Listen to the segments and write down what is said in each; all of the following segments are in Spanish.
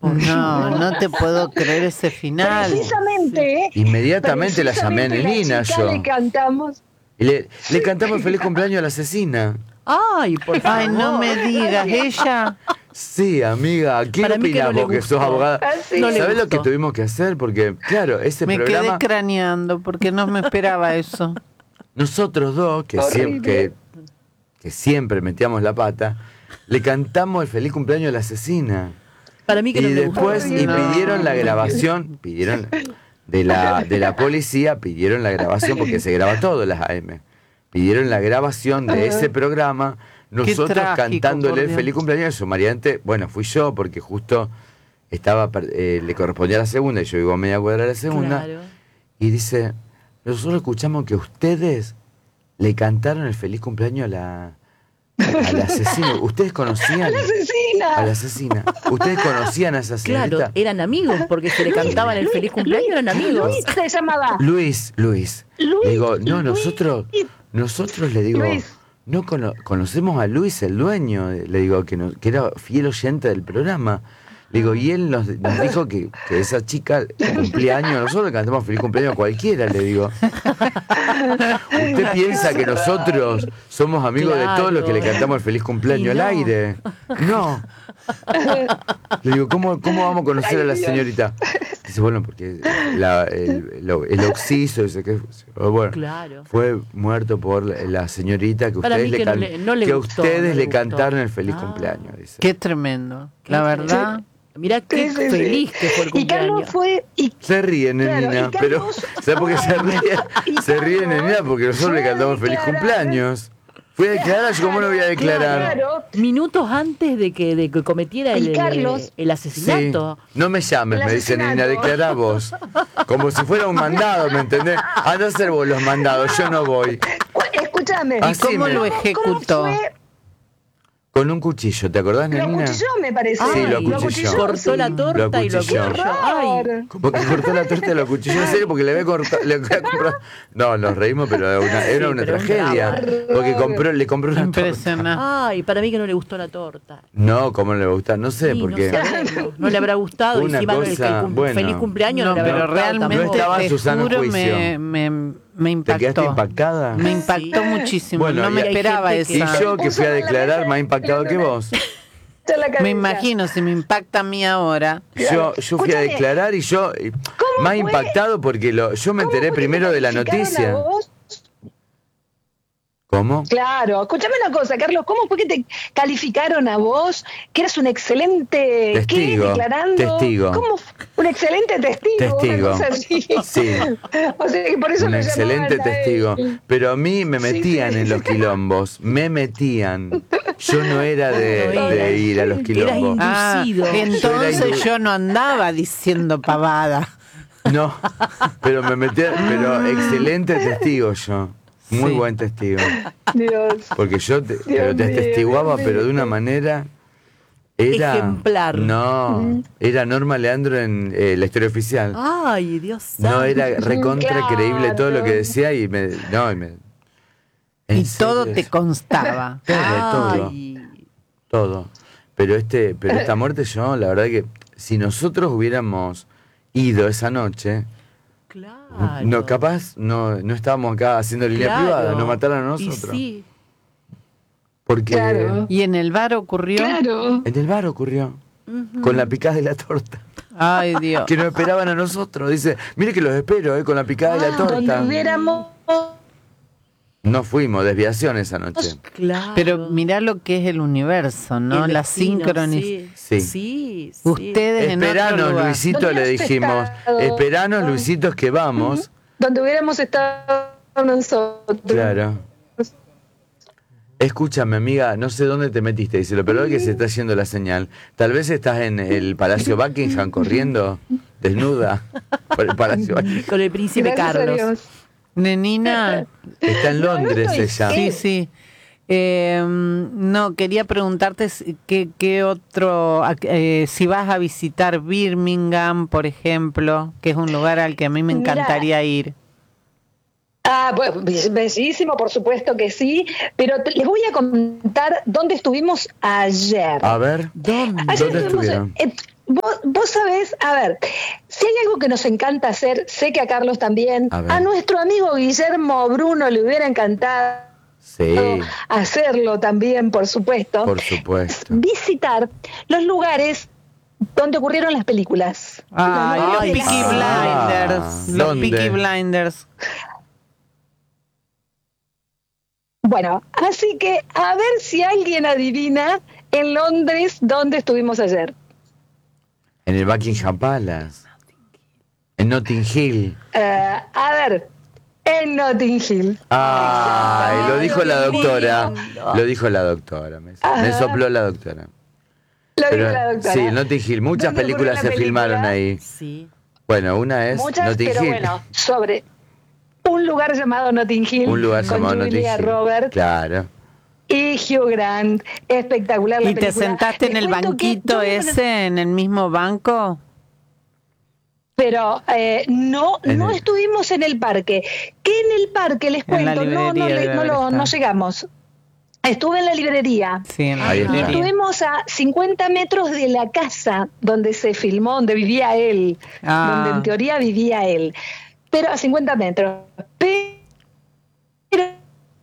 No te puedo creer ese final. Precisamente, Inmediatamente la llamé a Nenina yo. Le cantamos. Y le cantamos feliz cumpleaños a la asesina. Ay, por favor. Ay, no me digas, ella. Sí, amiga, ¿qué Para mí que opinás no le vos que gustó. sos abogada? No le ¿Sabés lo gustó. que tuvimos que hacer? Porque, claro, ese Me programa, quedé craneando porque no me esperaba eso. nosotros dos, que siempre metíamos la pata, le cantamos el feliz cumpleaños a la asesina. Para mí que Y no le gustó. después, y pidieron la grabación, pidieron de la policía, pidieron la grabación, porque se graba todo en las AM. Pidieron la grabación de ese programa, nosotros trágico, cantándole por el Dios. feliz cumpleaños. Su mariante, bueno, fui yo, porque justo le correspondía a la segunda, y yo vivo a media cuadra de la segunda. Claro. Y dice, nosotros escuchamos que ustedes le cantaron el feliz cumpleaños a la asesina. ¿Ustedes conocían? ¡A la asesina! A la asesina. ¿Ustedes conocían a esa señorita? Claro, eran amigos, porque se le cantaban el feliz cumpleaños, eran amigos. Luis se llamaba. Luis. Le digo, no, nosotros le digo, Luis. no conocemos a Luis, el dueño, le digo, que era fiel oyente del programa. Le digo, y él nos dijo que esa chica cumplía años, nosotros le cantamos feliz cumpleaños a cualquiera, le digo. ¿Usted piensa que nosotros somos amigos de todos los que le cantamos el feliz cumpleaños Y al no. aire? No. Le digo, ¿cómo vamos a conocer a la señorita? Dice, bueno, porque el occiso, dice que bueno, Claro. fue muerto por la señorita que Para ustedes mí que no le gustó, ustedes no le le gustó. cantaron el feliz cumpleaños, dice. Qué tremendo. La verdad. Mirá qué Sí, sí, sí. feliz que fue el Y cumpleaños. Carlos fue. Se ríe, Claro, Nenina, y pero Carlos- ¿sabes por qué se ríe? Se ríe, Nenina, porque nosotros le fue a cantamos feliz declarar. cumpleaños. Fui a declarar, yo cómo no voy a declarar. Claro. Minutos antes de que cometiera Y Carlos- el asesinato. Sí. No me llames, El me dice Nenina, asesinato. declará vos. Como si fuera un mandado, ¿me entendés? Anda a hacer vos los mandados, yo no voy. Escúchame. Ah, ¿Y sí, cómo me- lo ejecutó? ¿Cómo fue? Con un cuchillo, ¿te acordás, Lo Nenina? acuchilló, me parece. Sí, lo Ay, acuchilló. cortó la torta y lo acuchilló. acuchilló. Ay, Como que cortó la torta y lo acuchilló en serio porque le había cortado. No, nos reímos, pero era una pero tragedia. es Porque le compró una torta. Impresionante. ay, para mí que no le gustó la torta. No, ¿cómo no le va a gustar? No sé, Sí, porque. no sabemos. No le habrá gustado. Una Encima cosa, bueno. feliz cumpleaños No, no, le habrá pero gustado realmente No tampoco. estaba te Susana en juro juicio. me ¿Te quedaste impactó. impactada? Me impactó Sí. muchísimo. Bueno, no me y hay esperaba gente Y que- esa. yo que fui a declarar más impactado que vos. Me imagino, si me impacta a mí ahora. Yo fui a Escúchame. declarar y yo más fue? impactado porque yo me enteré primero de la noticia. ¿Cómo? Claro, escúchame una cosa, Carlos, ¿cómo fue que te calificaron a vos? Que eres un excelente Testigo, ¿qué? Declarando. testigo. ¿Cómo? Un excelente testigo. Testigo. Una cosa así. Sí. O sea, que por eso Un lo excelente llamaban a él. testigo. Pero a mí me metían en los quilombos. Me metían. Yo no era de ir a los quilombos. Ah, Inducido. entonces yo no andaba diciendo pavada. No, pero me metían. Pero excelente testigo yo. Muy Sí. buen testigo. Dios. Porque yo te mío, atestiguaba, Dios pero de mío. una manera. Era, Ejemplar. No, era Norma Leandro en la historia oficial. Ay, Dios No, santo. era recontra Claro. creíble todo lo que decía y me. Y en todo serio, te constaba. Ay. todo. Pero esta muerte yo, la verdad que si nosotros hubiéramos ido esa noche, Claro. no capaz no estábamos acá haciendo línea Claro. privada, nos mataron a Y nosotros. sí. Porque Claro. Y en el bar ocurrió. Claro. en el bar ocurrió, con la picada de la torta. Ay, Dios. Que nos esperaban a nosotros. Dice, mire que los espero, con la picada de la Donde torta. hubiéramos. No fuimos, desviación esa noche. Claro. Pero mirá lo que es el universo, ¿no? El La destino, sincronicidad. Sí. Sí. sí. Ustedes en otro Esperanos, lugar. Luisito, ¿Dónde le has dijimos. estado? Esperanos, Luisitos, que vamos. Donde hubiéramos estado nosotros. Claro. Escúchame, amiga, no sé dónde te metiste, dice, lo peor es que se está yendo la señal. Tal vez estás en el Palacio Buckingham corriendo, desnuda, por el Palacio Buckingham. Con el príncipe Gracias a Carlos. Dios. Nenina, Está en Londres No, no ella. sí, sí. No, quería preguntarte qué otro, si vas a visitar Birmingham, por ejemplo, que es un lugar al que a mí me Mirá. encantaría ir. Ah, bueno, bellísimo, por supuesto que sí, pero les voy a contar dónde estuvimos ayer. A ver, ¿Dónde? Ayer ¿dónde estuvimos, estuvieron? vos Vos sabés, a ver, si hay algo que nos encanta hacer, sé que a Carlos también, a nuestro amigo Guillermo Bruno le hubiera encantado hacerlo también, por supuesto. Por supuesto. Visitar los lugares donde ocurrieron las películas. Los Peaky Blinders. Los ¿dónde? Peaky Blinders. Bueno, así que a ver si alguien adivina en Londres dónde estuvimos ayer. En el Buckingham Palace. En Notting Hill. A ver, en Notting Hill. Ay, lo dijo la doctora. Lo dijo la doctora. Me sopló la doctora. Lo dijo la doctora. Sí, Notting Hill. Muchas ¿Dónde películas se ocurrió la filmaron película? ahí. Sí. Bueno, una es Muchas, Notting pero Hill. bueno, sobre un lugar llamado Notting Hill. Un lugar con llamado Notting Julia Hill. Roberts Claro. y Hugh Grant. Espectacular la ¿Y te película. sentaste en Les el cuento que banquito yo vi una- ese, en el mismo banco? Pero no estuvimos en el parque. Que en el parque, les En la cuento, librería debe haber no estado. llegamos. Estuve en la librería. Sí, en la Ahí está. librería. Estuvimos a 50 metros de la casa donde se filmó, donde vivía él, donde en teoría vivía él. Pero a 50 metros. Pero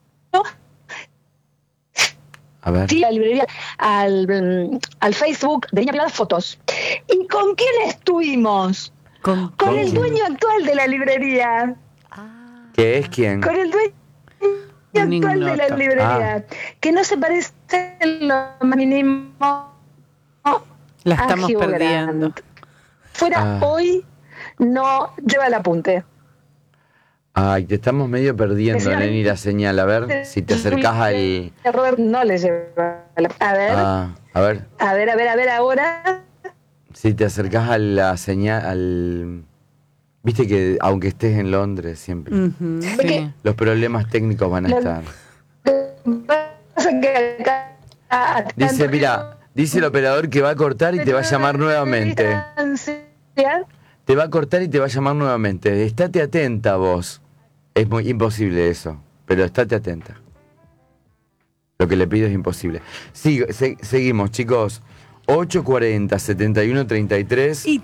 A ver. sí, la librería, al Facebook de Niña Pelada fotos. ¿Y con quién estuvimos? Con- Con el dueño actual de la librería. ¿Qué es quién? Con el dueño Ni actual de la nota. librería. Que no se parece en lo más mínimo La a estamos Hugh perdiendo. Grant. Fuera hoy, no lleva el apunte. Ay, te estamos medio perdiendo, Decía- Neni, la señal. A ver, si te acercás al... Robert no le lleva a ver, a ver, a ver ahora. si te acercás a la señal, al... Viste que aunque estés en Londres siempre, Sí. los problemas técnicos van a estar. Pasa que acá, Dice, tanto mira, dice el operador que va a cortar y te va a llamar nuevamente. distancia. Te va a cortar y te va a llamar nuevamente. Estate atenta vos. Es muy imposible eso, pero estate atenta. Lo que le pido es imposible. Seguimos, chicos. 840 7133. Y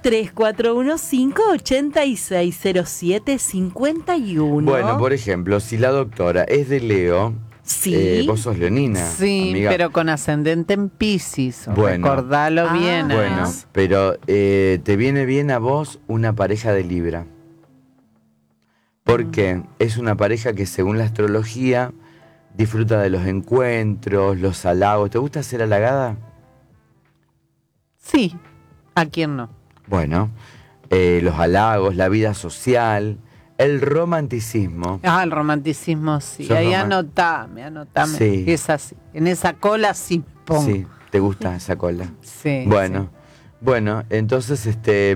3415-860751. Bueno, por ejemplo, si la doctora es de Leo, Sí. vos sos leonina. Sí, amiga. pero con ascendente en Piscis. Bueno. Recordalo bien. Bueno, pero te viene bien a vos una pareja de Libra. Porque es una pareja que según la astrología disfruta de los encuentros, los halagos. ¿Te gusta ser halagada? Sí, ¿a quién no? Bueno, los halagos, la vida social, el romanticismo. El romanticismo, sí. Sos Ahí román- anotame. Sí. Es así. En esa cola sí pongo. Sí, ¿te gusta esa cola? Sí, Bueno, entonces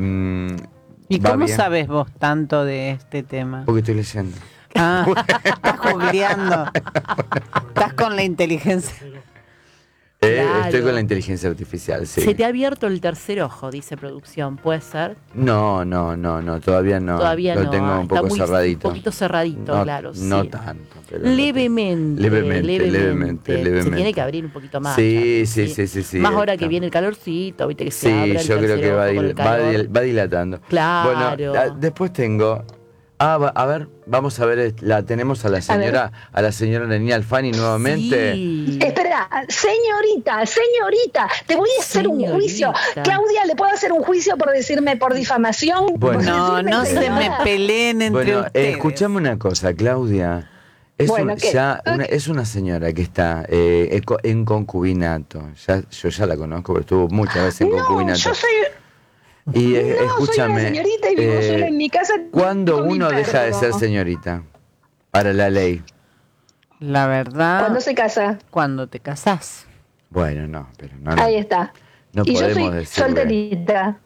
¿Y va cómo bien. sabes vos tanto de este tema? Porque estoy leyendo. Estás googleando. Estás con la inteligencia. Claro. Estoy con la inteligencia artificial, sí. Se te ha abierto el tercer ojo, dice producción. ¿Puede ser? No, todavía no. Todavía Lo no. tengo un Está poco muy, cerradito. Un poquito cerradito, No, claro. no sí. tanto. Pero Levemente. levemente. Se tiene que abrir un poquito más. Sí, Charlie, sí. Más ahora que Está. viene el calorcito, viste que se Sí, abra el yo creo tercer que ojo con el calor. va dilatando. Claro. Bueno, después tengo... a ver, vamos a ver, la tenemos a la señora Nenía Alfani nuevamente. Sí. Espera, señorita, te voy a hacer un juicio. Señorita. Claudia, ¿le puedo hacer un juicio por decirme por difamación? Bueno. No se me señora. peleen entre Bueno, ustedes. escuchame una cosa, Claudia. Bueno, ¿qué? Es una señora que está en concubinato. Yo ya la conozco, pero estuvo muchas veces en No, concubinato. yo soy... Y No, escúchame, soy una señorita y vivo sola en mi casa. ¿cuándo con mi uno deja de perro. ser señorita? Para la ley. La verdad, ¿Cuándo se casa? cuando te casás. Bueno, no, pero no. Ahí está. No y yo podemos soy decirle. solterita.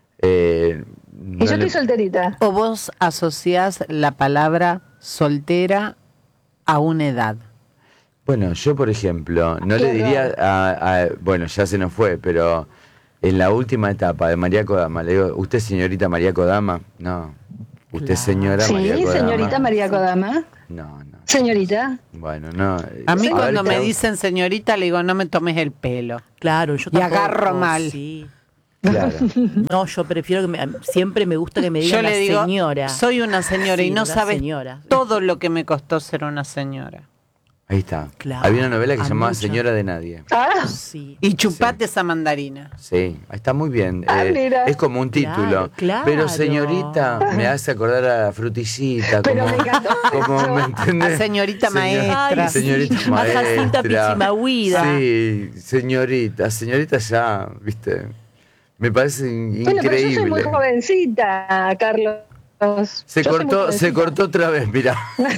No Y yo le- estoy solterita. O vos asociás la palabra soltera a una edad. Bueno, yo por ejemplo, no le Claro. diría bueno, ya se nos fue, pero en la última etapa de María Kodama, le digo, ¿usted señorita María Kodama? No. ¿Usted Claro. señora Sí, María Kodama? señorita María Kodama. No. Señorita. Bueno, no. A mí ver, cuando me Clau- dicen señorita le digo no me tomes el pelo. Claro, yo Y tampoco. agarro mal. Sí. Claro. No, yo prefiero siempre me gusta que me digan Yo le digo, señora. soy una señora, Sí, y no una sabes señora. todo lo que me costó ser una señora. Ahí está. Claro, Había una novela que a se llamaba mucha. Señora de Nadie. Sí. Y chupate esa mandarina. Sí, está muy bien. Mira. Es como un título. Claro. Pero señorita me hace acordar a Frutillita. Pero como, me encantó como, eso. ¿me entendés? A señorita maestra. Ay, Señorita sí, a maestra. Jacinta Pichimahuida. Sí, señorita ya, viste. Me parece Bueno, pero yo soy muy increíble. jovencita, Carlos. Se Yo soy muy jovencita. cortó otra vez, mira.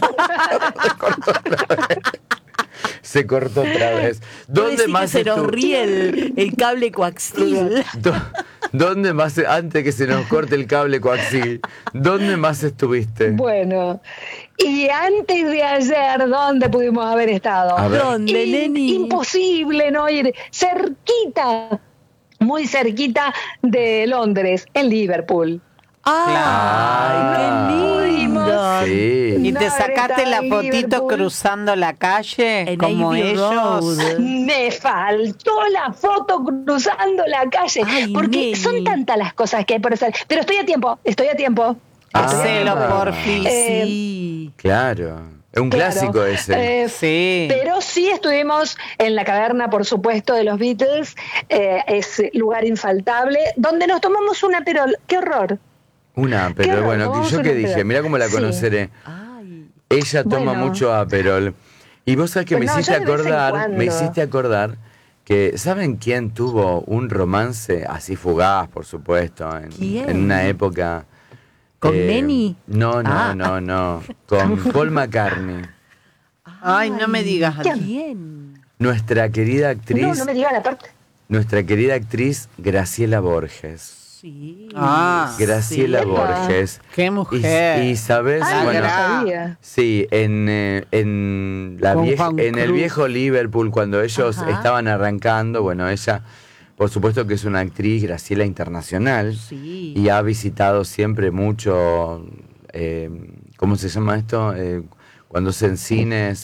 Se cortó otra vez. ¿Dónde más se nos estuvo? ríe el cable coaxil? ¿Dónde más, antes que se nos corte el cable coaxil, dónde más estuviste? Bueno, y antes de ayer, ¿dónde pudimos haber estado? A ver. ¿Dónde, neni? Imposible no ir cerquita, muy cerquita de Londres, en Liverpool. ¡Ay, qué lindo! Sí. ¿Y te No, sacaste está la en fotito Liverpool. cruzando la calle En como Abbey ellos? Road. Me faltó la foto cruzando la calle, Ay, porque neni. son tantas las cosas que hay por hacer. Pero estoy a tiempo. Hacelo, porfi. Sí. Claro. Es un clásico ese. Sí. Pero sí estuvimos en la caverna, por supuesto, de los Beatles, es lugar infaltable, donde nos tomamos una perol. ¡Qué horror! Pero horror, bueno, vamos yo a que una dije, perol. mira cómo la Sí. conoceré. Ay. Ella toma Bueno. mucho Aperol. Y vos sabés que Pues me no, hiciste yo de vez en acordar, me cuando. hiciste acordar que, ¿saben quién tuvo un romance así fugaz, por supuesto, ¿Quién? en una época? ¿Con Neni? No, Ah. no. Con Paul McCartney. Ay, no me digas. ¿Quién? Nuestra querida actriz, No me digan aparte. nuestra querida actriz Graciela Borges. Sí. Ah, Graciela sí. Borges. Qué mujer. Y sabes, Ay, bueno, no sabía. sí, en Con Juan el Cruz. viejo Liverpool, cuando ellos Ajá. estaban arrancando, bueno, ella, por supuesto que es una actriz, Graciela, internacional, Sí. y ha visitado siempre mucho, ¿cómo se llama esto? Cuando hacen cines,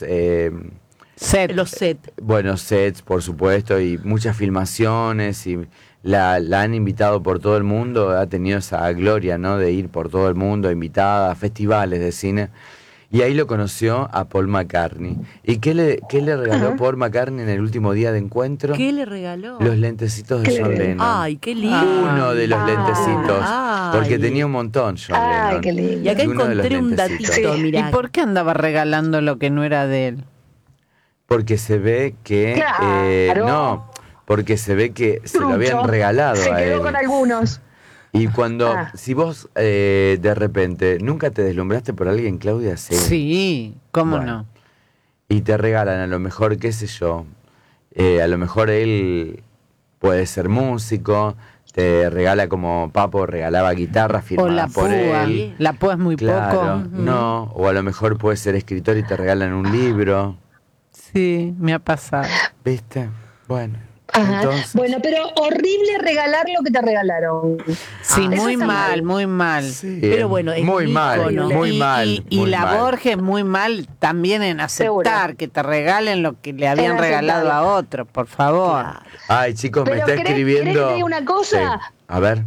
Set. Los set. buenos sets, por supuesto, y muchas filmaciones, y la han invitado por todo el mundo, ha tenido esa gloria, ¿no?, de ir por todo el mundo, invitada a festivales de cine, y ahí lo conoció a Paul McCartney. ¿Y qué le regaló Paul McCartney en el último día de encuentro? ¿Qué le regaló? Los lentecitos de John Lennon. Ay, qué lindo. Uno de los lentecitos, Ay. porque tenía un montón John Ay, Lennon. qué lindo. Y acá uno de los encontré un lentecitos. datito, Sí. ¿Y mirá. por qué andaba regalando lo que no era de él? Porque se ve que... Claro. no, porque se ve que se lo habían Trucho. regalado Se a quedó él. con algunos. Y cuando, Ah. si vos de repente nunca te deslumbraste por alguien, Claudia, sí. Sí, ¿cómo Bueno. no? Y te regalan, a lo mejor, qué sé yo, a lo mejor él puede ser músico, te regala como Papo regalaba guitarra O firmada la por púa. él. La púa es muy Claro, poco. no, o a lo mejor puede ser escritor y te regalan un libro, Sí, me ha pasado. ¿viste? Bueno, Ajá. entonces... Bueno, pero horrible regalar lo que te regalaron. Sí, eso muy está mal, mal. muy mal. Sí, Pero bueno, es muy un mal, ícono. muy mal. Y muy la mal. Borges muy mal también en aceptar Seguro. que te regalen lo que le habían En aceptar. regalado a otro, por favor. Claro. Ay, chicos, me Pero está ¿querés escribiendo... que te diga una cosa? Sí. A ver.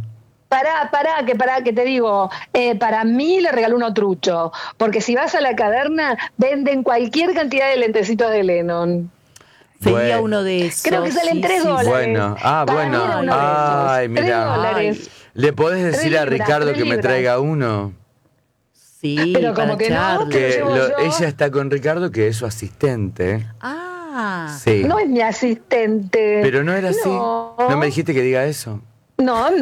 Pará, que te digo, para mí le regaló uno trucho, porque si vas a la caverna, venden cualquier cantidad de lentecitos de Lennon. Sería Bueno. uno de esos. Creo que salen sí, $3. sí. Bueno, Para mí era uno de esos. ay, mira. $3. ¿Le podés decir a libras, Ricardo 3 que me libras. traiga uno? Sí, Pero para como que no, Charlie. que lo llevo yo. Ella está con Ricardo, que es su asistente. Ah, Sí. No es mi asistente. Pero no era así. No. ¿No me dijiste que diga eso? No,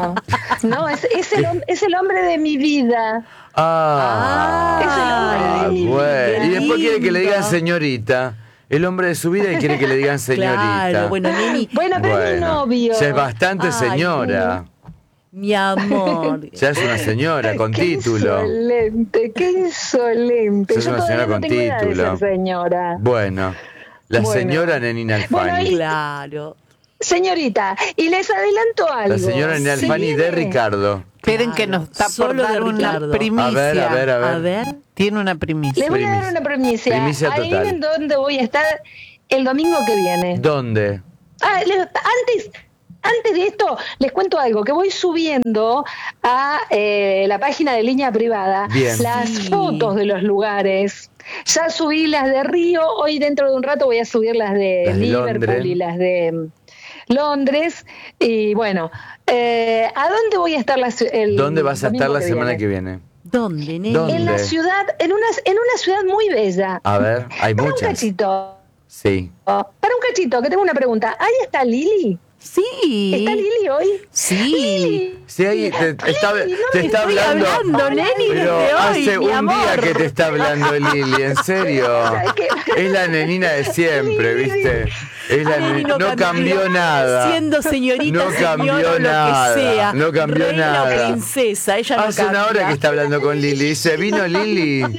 es el hombre de mi vida. Ah, Es el hombre de mi vida. bueno. Qué Y después quiere que le digan lindo. señorita. El hombre de su vida y quiere que le digan señorita. claro. Bueno, neni, Bueno, pero es mi novio. Ya es bastante Ay, señora. mi amor. Ya es una señora con título. Qué insolente. Sos Yo una todavía señora no con tengo edad de título. ser señora. Bueno, la Bueno. señora Nenina Alfani. Bueno, y- Claro. Señorita, y les adelanto algo. La señora Nenina Se Alfani de viene- Ricardo. Esperen que nos está por Solo de dar una Ricardo. primicia. A ver. A ver. Tiene una primicia. Les voy a dar Primicia. una primicia. Primicia total. Adivinen dónde voy a estar el domingo que viene. ¿Dónde? Antes, Antes de esto, les cuento algo, que voy subiendo a la página de Línea Privada las fotos de los lugares. Ya subí las de Río, hoy dentro de un rato voy a subir las de Liverpool y las de Londres. Y bueno, ¿a dónde voy a estar ¿Dónde vas a estar la semana que viene? ¿Dónde, Neni? En la ciudad, en una ciudad muy bella. A ver, hay muchas. Un cachito. Sí. Para un cachito, que tengo una pregunta. ¿Ahí está Lili? Sí. ¿Está Lili hoy? Sí. Lili. Sí, ahí te está hablando. Neni, pero desde hace hoy, un día que te está hablando Lili, en serio. Es la nenina de siempre, ¿viste? Es la no cambió nada. Siendo señorita, no cambió señor, nada. lo que sea. No cambió Reina nada. o princesa, ella no Hace cambia. una hora que está hablando con Lili. Dice, ¿vino Lili? No.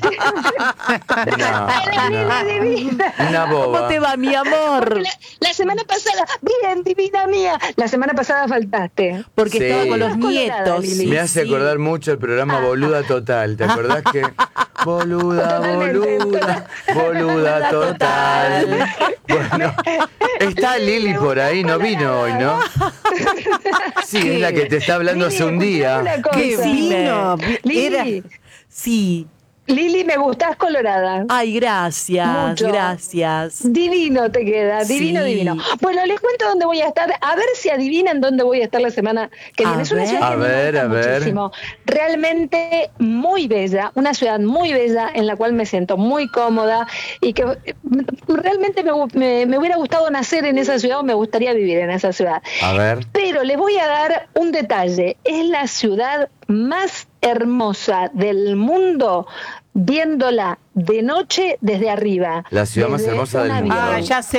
Una boba. ¿Cómo te va, mi amor? La semana pasada, bien, divina mía. La semana pasada faltaste. Porque Sí. estaba con los nietos. Me hace acordar mucho el programa Boluda Total. ¿Te acordás que? Boluda, boluda, boluda total. Bueno, está Lili por ahí, no vino hoy, ¿no? Sí, es la que te está hablando hace un día. ¿Qué vino? Lili, Sí. Lili, me gustás colorada. Ay, gracias, Mucho. gracias. Divino te queda, divino, Sí. divino. Bueno, les cuento dónde voy a estar, a ver si adivinan dónde voy a estar la semana que viene. Es una ciudad que me gusta muchísimo. Realmente muy bella, una ciudad muy bella en la cual me siento muy cómoda y que realmente me hubiera gustado nacer en esa ciudad o me gustaría vivir en esa ciudad. A ver. Pero les voy a dar un detalle. Es la ciudad más hermosa del mundo viéndola de noche desde arriba. La ciudad más hermosa del mundo. Ah, ya sé,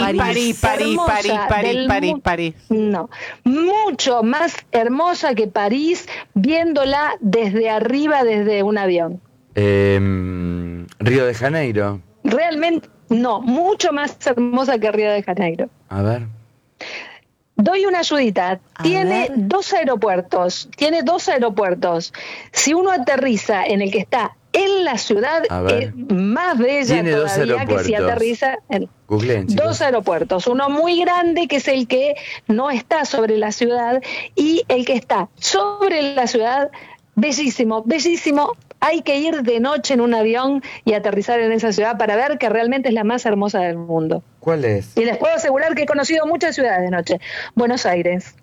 París. No, mucho más hermosa que París viéndola desde arriba, desde un avión. Río de Janeiro. Realmente, no, mucho más hermosa que Río de Janeiro. A ver. Doy una ayudita. Tiene ver. dos aeropuertos. Si uno aterriza en el que está en la ciudad, es más bella Tiene dos todavía que si aeropuertos. aterriza en Googleen, chicos. dos aeropuertos. Uno muy grande, que es el que no está sobre la ciudad, y el que está sobre la ciudad, bellísimo, bellísimo. Hay que ir de noche en un avión y aterrizar en esa ciudad para ver que realmente es la más hermosa del mundo. ¿Cuál es? Y les puedo asegurar que he conocido muchas ciudades de noche. Buenos Aires.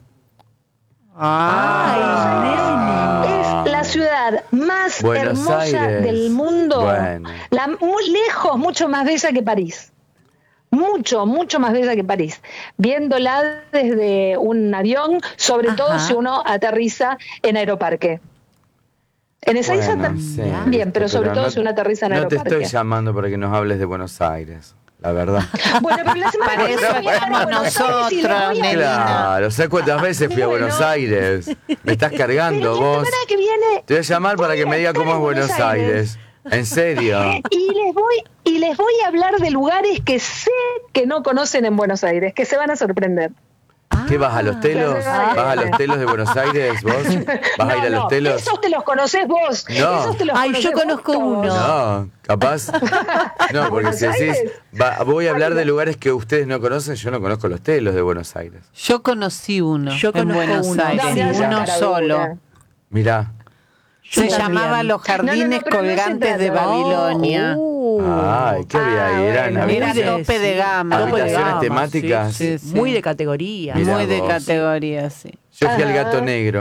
Es la ciudad más Buenos hermosa Aires. del mundo. Bueno. Muy lejos, mucho más bella que París. Mucho, mucho más bella que París. Viéndola desde un avión, sobre todo si uno aterriza en Aeroparque. En Ezeiza también, pero sobre todo si uno aterriza en Aeroparque. No te estoy llamando para que nos hables de Buenos Aires, la verdad. Bueno, pero la semana Para que eso viene estamos voy a Buenos Aires y les voy a- nosotros, Claro, ¿sabes cuántas veces fui a Buenos Aires? Me estás cargando Pero la vos. semana que viene Te voy a llamar para que me diga cómo es voy a Buenos estar en Aires. ¿En serio? Y les voy a hablar de lugares que sé que no conocen en Buenos Aires, que se van a sorprender. ¿Qué vas a los telos? Ah. ¿Vas a los telos de Buenos Aires vos? ¿Vas a ir a los telos? Esos te los conocés vos. No. Esos te los Ay, yo conocés conozco vos uno. todos. No, capaz. No, porque ¿Buenos si decís, Aires? voy a hablar de lugares que ustedes no conocen, yo no conozco los telos de Buenos Aires. Yo conocí uno Yo en conozco Buenos uno. Aires, No, ya, uno cara solo. dura. Mirá. Se Yo llamaba también. Los Jardines pero no se Colgantes de trata. Babilonia. Ay, ¿qué había ahí? Eran bueno. Era habitaciones, tope de gama. habitaciones gama, temáticas. Sí, sí. Muy de categoría. Mirá Muy de vos. categoría, sí. Yo fui al Gato Negro.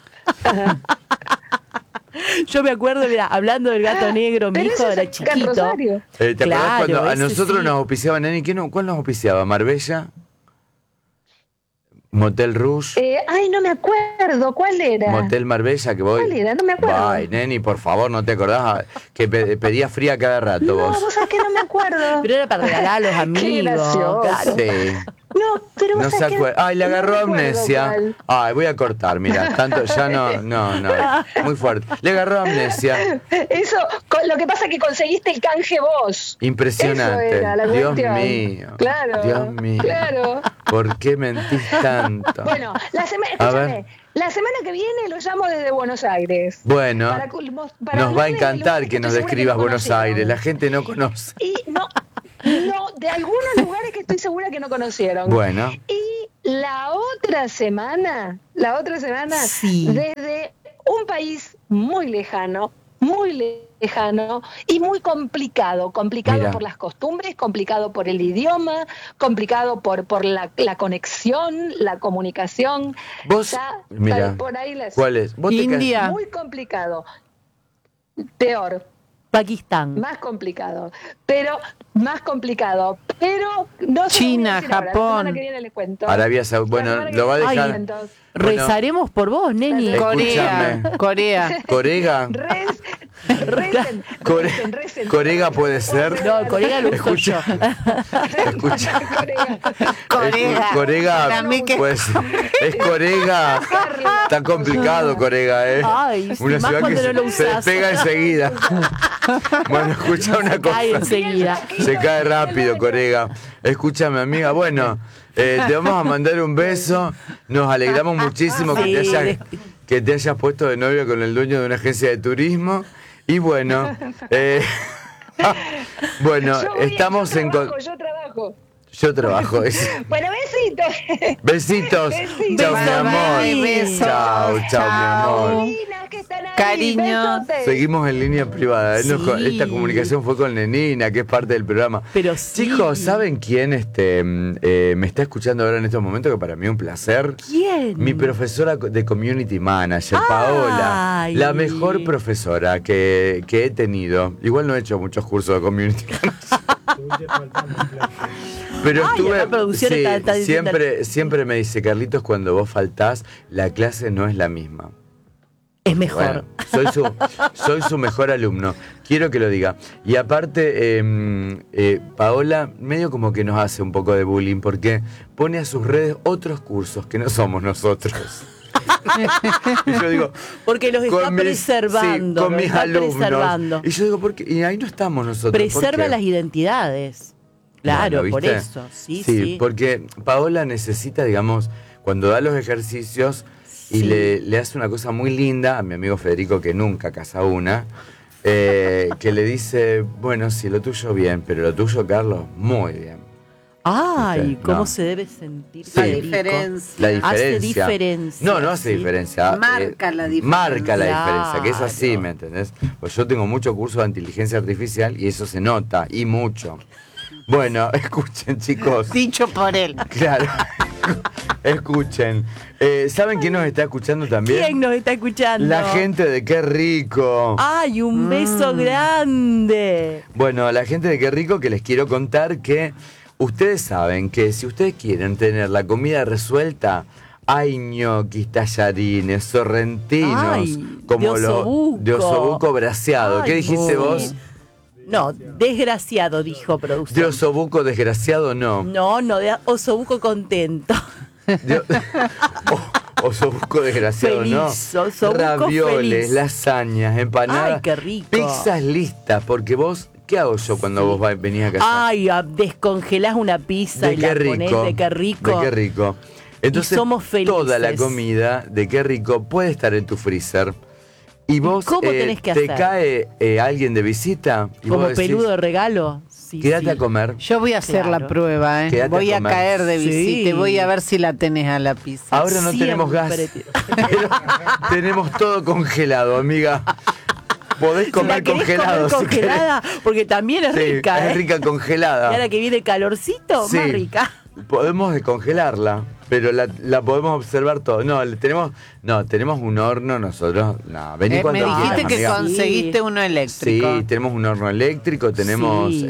Yo me acuerdo, mira, hablando del gato negro, mi Pero hijo eso era es acá en chiquito. Rosario. ¿Te acordás Claro, cuando a ese nosotros sí. nos auspiciaba, Neni? ¿Cuál nos auspiciaba? ¿Marbella? ¿Motel Rouge? Ay, no me acuerdo. ¿Cuál era? ¿Motel Marbella? Que voy. ¿Cuál era? No me acuerdo. Ay, Neni, por favor, ¿no te acordás? Que pedía fría cada rato No, vos. vos sabés que no me acuerdo. Pero era para regalar a los amigos. gracioso. Claro. Sí. No, pero No vos se sabés que acuerda. Ay, le no agarró me acuerdo amnesia. cuál. Ay, voy a cortar, mira, tanto ya no, muy fuerte. Le agarró amnesia. Eso, lo que pasa es que conseguiste el canje vos. Impresionante. Eso era la Dios cuestión. mío. Claro. Dios mío. Claro. ¿Por qué mentís tanto? Bueno, A ver. la semana que viene lo llamo desde Buenos Aires. Bueno, Para nos va a hablarles de encantar lugares que nos estoy segura describas no Buenos conocieron. Aires. La gente no conoce. Y no, de algunos lugares que estoy segura que no conocieron. Bueno. Y la otra semana, Sí. desde un país muy lejano y muy complicado Mira. por las costumbres, complicado por el idioma, complicado por la conexión, la comunicación. Vos, Ya, mira, por ahí ¿cuál es? ¿Vos te India. muy complicado. Peor. Pakistán. Más complicado, pero no se China, lo voy a decir ahora, Japón. la semana que viene les cuento. Arabia Saudita. La Bueno, semana que lo va a viene les dejar. cuento. Bueno. Rezaremos por vos, neni. Escúchame. Corea. Corega. Recen. Corega puede ser. No, Corea lo uso Escucha. yo. Escucha. Corega. Corega. Para mí que- Pues, es Corega. Está complicado, Corega, ¿eh? Ay, sí, más cuando no lo se usás. despega enseguida. Bueno, escucha una cosa. Cae enseguida. Se cae rápido, Corega. Escúchame, amiga. Bueno, te vamos a mandar un beso. Nos alegramos muchísimo Sí, que te hayas puesto de novio con el dueño de una agencia de turismo. Y bueno, bueno, estamos en... Yo trabajo. Yo trabajo. Bueno, besitos. Besitos. Chao, mi amor. Besos. Chao, chao, mi amor. Neninas que están ahí, Cariño. besotes. Seguimos en línea privada. Sí. Esta comunicación fue con Nenina, que es parte del programa. Pero sí. Chicos, ¿saben quién me está escuchando ahora en estos momentos? Que para mí es un placer. ¿Quién? Mi profesora de Community Manager, Paola. Ay. La mejor profesora que he tenido. Igual no he hecho muchos cursos de Community Manager. Pero Ay, estuve, la producción está diciendo- siempre me dice, Carlitos, cuando vos faltás, la clase no es la misma. Es mejor. Bueno, soy su mejor alumno. Quiero que lo diga. Y aparte, Paola medio como que nos hace un poco de bullying porque pone a sus redes otros cursos que no somos nosotros. Y yo digo, Porque los está con mis- preservando. sí, con los mis está alumnos. preservando. Y yo digo, ¿por qué? Y ahí no estamos nosotros. ¿por Preserva qué? las identidades. Claro, Bueno, por ¿viste? eso. Sí. Porque Paola necesita, digamos, cuando da los ejercicios y Sí. le hace una cosa muy linda a mi amigo Federico, que nunca casa una, que le dice, bueno, sí, lo tuyo bien, pero lo tuyo, Carlos, muy bien. Ay, ¿Viste? cómo No. se debe sentir Sí. La Federico. diferencia. La diferencia. Hace diferencia. No hace sí. diferencia. Marca la diferencia. Marca la diferencia, que es así, Claro. ¿me entendés? Pues yo tengo mucho curso de inteligencia artificial y eso se nota, y mucho. Bueno, escuchen, chicos. Dicho por él. Claro. Escuchen. ¿Saben quién nos está escuchando también? ¿Quién nos está escuchando? La gente de Qué Rico. ¡Ay, un beso grande! Bueno, la gente de Qué Rico, que les quiero contar que ustedes saben que si ustedes quieren tener la comida resuelta, hay ñoquis, tallarines, sorrentinos, Ay, como de los osobuco. de osobuco braseado. ¿Qué Ay, dijiste sí. vos? No, desgraciado, dijo De producción. osobuco desgraciado, no. No, de osobuco contento. De- osobuco desgraciado, Feliz, no. osobuco Ravioles, feliz. lasañas, empanadas. Ay, qué rico. Pizzas listas, porque vos, ¿qué hago yo cuando vos venís a casa? Ay, descongelás una pizza De y Qué la Rico. ponés de qué rico. De Qué Rico. Entonces, somos felices. toda la comida de Qué Rico puede estar en tu freezer. Y vos, cómo tenés que te hacer? cae alguien de visita y Como vos decís, peludo de regalo. Sí, quédate sí. a comer. Yo voy a hacer la Claro. prueba, ¿eh? Quédate Voy a a comer. caer de Sí. visita y voy a ver si la tenés a la pizza. Ahora no tenemos gas, Siempre pero tenemos todo congelado, amiga. Podés comer ¿La querés congelado. comer congelada? Porque también es Sí, rica, es ¿eh? rica congelada. Y ahora que viene calorcito, Sí. más rica. Podemos descongelarla, pero la podemos observar todo. Tenemos un horno nosotros. No, vení Me cuando dijiste quieras, que amiga. conseguiste uno eléctrico. Sí, tenemos un horno eléctrico, tenemos, Sí.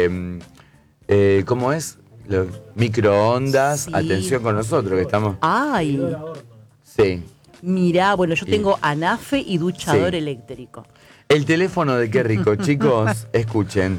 ¿cómo es? Microondas. Sí. Atención con nosotros, que estamos... Ay, Sí. mirá, bueno, yo Sí. tengo anafe y duchador Sí. eléctrico. El teléfono de Qué Rico, chicos, escuchen.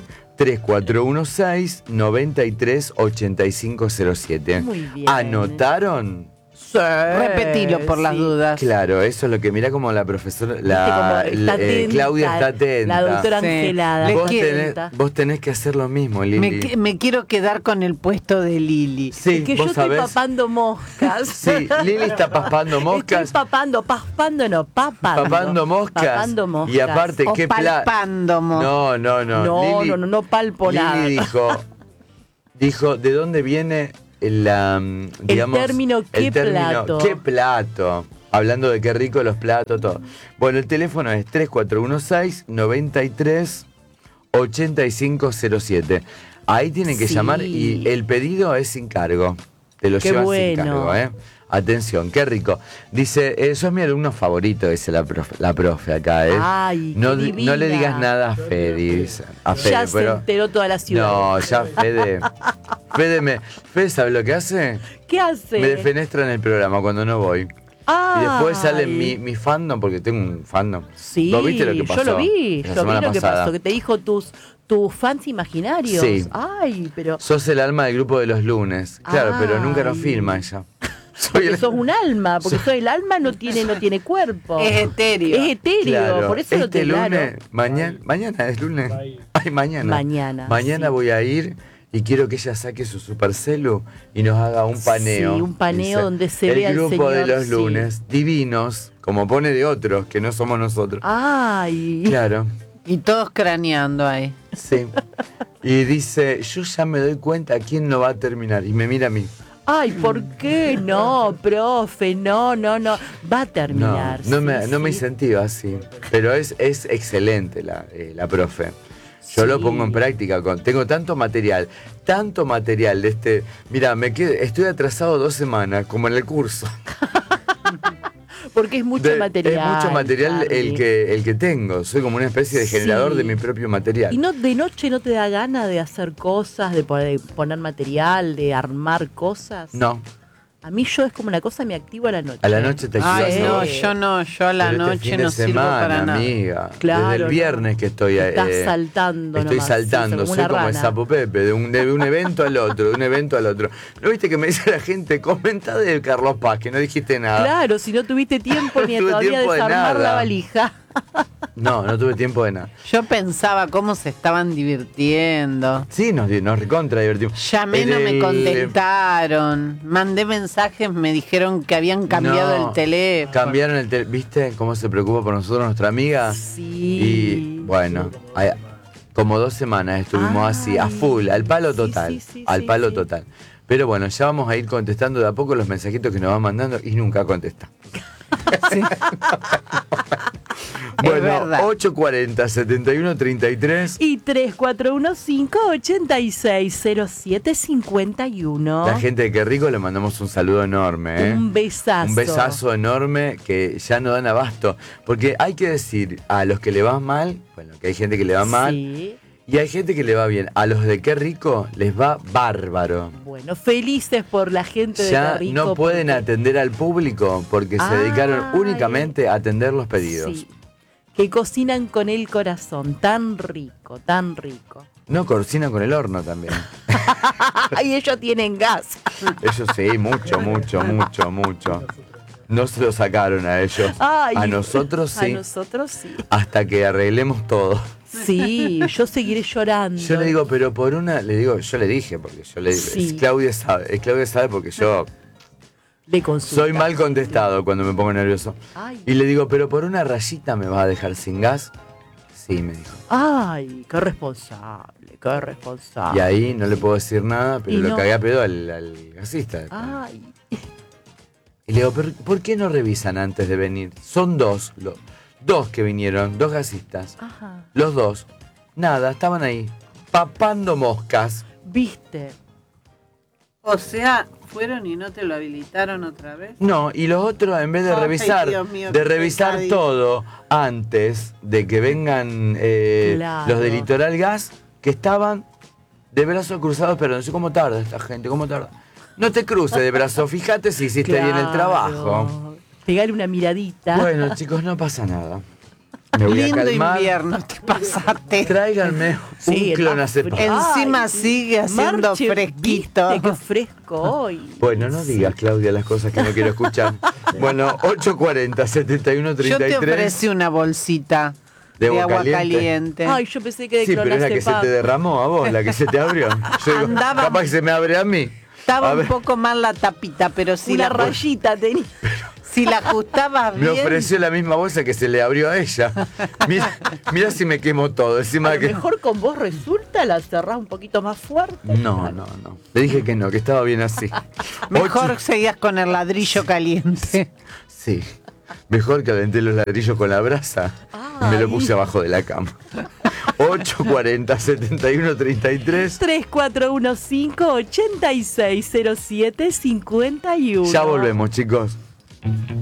3416-938507. Muy bien. ¿Anotaron? Repetilo por las Sí. dudas. Claro, eso es lo que mira como la profesora, Viste cómo está atenta, Claudia está atenta. La doctora Sí. Angelada. Les Vos está quiero- tenés, atenta. vos tenés que hacer lo mismo, Lili. Me quiero quedar con el puesto de Lili. Sí, Es que yo vos estoy sabés. papando moscas. Sí, Lili está paspando moscas. Estoy papando moscas. Papando moscas. Y aparte, O qué palpando moscas. No. No, no palpo nada. Lili dijo, ¿de dónde viene digamos, término ¿qué plato? ¿Qué plato? Hablando de qué rico los platos, todo. Bueno, el teléfono es 3416-93-8507. Ahí tienen que llamar y el pedido es sin cargo. Te lo llevan sin cargo, ¿eh? Atención, qué rico. Dice, sos mi alumno favorito, dice la profe acá, ¿eh? Ay, no, qué divina. no le digas nada a Fede, dice. A Fede, Ya se enteró toda la ciudad. No, ya Fede. Fede, ¿sabe lo que hace? ¿Qué hace? Me defenestra en el programa cuando no voy. Y después sale mi fandom, porque tengo un fandom. Sí, ¿Vos viste lo que pasó? yo lo vi lo que pasada? pasó, que te dijo tus fans imaginarios. Sí. Ay, pero... Sos el alma del grupo de los lunes. Claro, pero nunca nos Ay. filma ella. Porque sos un alma, porque soy el alma, no tiene cuerpo. Es etéreo. Es etéreo, Claro, por eso lo este te lunes, mañana es lunes. Ay, mañana. Mañana sí. voy a ir y quiero que ella saque su supercelu y nos haga un paneo. Sí, un paneo donde se vea el grupo de señor, los sí. lunes, divinos, como pone de otros, que no somos nosotros. Ay. Claro, Y todos craneando ahí. sí. Y dice, yo ya me doy cuenta quién no va a terminar. Y me mira a mí. Ay, ¿por qué? No, profe, no. Va a terminar. No me sí. incentiva así. Pero es excelente la profe. Yo lo pongo en práctica. Tengo tanto material de este. Mira, estoy atrasado 2 semanas, como en el curso. Porque es mucho material. Es mucho material Charlie. el que tengo. Soy como una especie de generador Sí. de mi propio material. ¿Y no de noche no te da gana de hacer cosas, de poner material, de armar cosas? No, A mí yo es como una cosa, me activo a la noche. a la noche te activas. Ay, no, yo a la Pero noche este fin de no sirvo semana, para nada. amiga. Claro, Desde el viernes que estoy Estás saltando Estoy nomás, saltando, sí, soy como el rana. Sapo Pepe, de un evento al otro, de un evento al otro. ¿No viste que me dice la gente, comenta de Carlos Paz, que no dijiste nada? Claro, si no tuviste tiempo ni No tuve todavía tiempo de desarmar la nada. valija. No tuve tiempo de nada. Yo pensaba cómo se estaban divirtiendo. Sí, nos recontra divertimos. Llamé, no me contestaron. Mandé mensajes, me dijeron que habían cambiado No, el teléfono. Cambiaron el teléfono. ¿Viste cómo se preocupa por nosotros nuestra amiga? Sí. Y bueno, como 2 semanas estuvimos así, a full, al palo Sí, total. sí, al sí, palo sí. total. Pero bueno, ya vamos a ir contestando de a poco los mensajitos que nos van mandando y nunca contesta. Sí. Bueno, verdad. 840-7133. Y 3415-860751. La gente de Qué Rico le mandamos un saludo enorme, ¿eh? Un besazo. Un besazo enorme que ya no dan abasto. Porque hay que decir a los que le va mal, bueno, que hay gente que le va mal, Sí. y hay gente que le va bien. A los de Qué Rico les va bárbaro. Bueno, felices por la gente de Ya Qué Rico, no pueden porque- atender al público porque se dedicaron Ay. únicamente a atender los pedidos. Sí, que cocinan con el corazón, tan rico, tan rico. No, cocinan con el horno también. Y ellos tienen gas. Ellos sí, mucho. No se lo sacaron a ellos. Ay, a nosotros sí. A nosotros sí. Hasta que arreglemos todo. Sí, yo seguiré llorando. Yo le digo, pero por una, yo le dije, porque yo le digo, Sí. Claudia sabe porque yo Le consulta. soy mal contestado cuando me pongo nervioso. Ay. Y le digo, pero por una rayita me vas a dejar sin gas. Sí, me dijo. Ay, qué responsable, qué responsable. Y ahí no le puedo decir nada, pero Y lo no. cagué a pedo al gasista. Ay, Y le digo, ¿pero por qué no revisan antes de venir? Son dos que vinieron, 2 gasistas. ajá. Los 2, nada, estaban ahí, papando moscas. ¿Viste? O sea, fueron y no te lo habilitaron otra vez. No, y los otros, en vez de Ay, revisar, Dios mío, qué revisar pecadito. todo antes de que vengan Claro. los de Litoral Gas, que estaban de brazos cruzados, pero no sé cómo tarda esta gente, cómo tarda. No te cruces de brazos, fíjate si hiciste bien el trabajo. Pegale una miradita. Bueno, chicos, no pasa nada. Me voy a Lindo calmar. invierno te pasaste. Tráiganme Sí, un clonazepam. Ay, Encima sigue haciendo Marche, fresquito. ¿viste qué fresco hoy? Bueno, no digas, Claudia, las cosas que no quiero escuchar. Bueno, 840-7133. Yo te ofrecí una bolsita ¿De de agua agua caliente? caliente. Ay, yo pensé que de Sí, pero es la que se clonazepam. te derramó a vos, la que se te abrió. Yo digo, Andaba- capaz que se me abre a mí. Estaba A un ver. poco mal la tapita, pero sí Una la rayita tenía. Si la ajustabas Me bien. ofreció la misma bolsa que se le abrió a ella. Mira si me quemo todo. Encima A lo que... mejor con vos resulta, la cerrás un poquito más fuerte. No. Le dije que no, que estaba bien así. Mejor seguías con el ladrillo caliente. Sí. Mejor calenté los ladrillos con la brasa y me lo puse abajo de la cama. 840 71 33 3415 8607 51. Ya volvemos, chicos.